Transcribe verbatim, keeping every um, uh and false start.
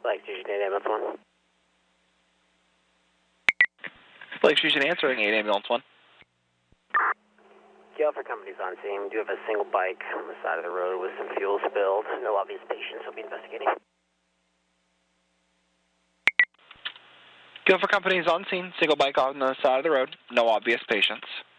Lake Fusion eight ambulance one. Lake Fusion answering eight ambulance one. Gale for companies on scene. We do have a single bike on the side of the road with some fuel spilled. No obvious patients will be investigating. Gale for companies on scene. Single bike on the side of the road. No obvious patients.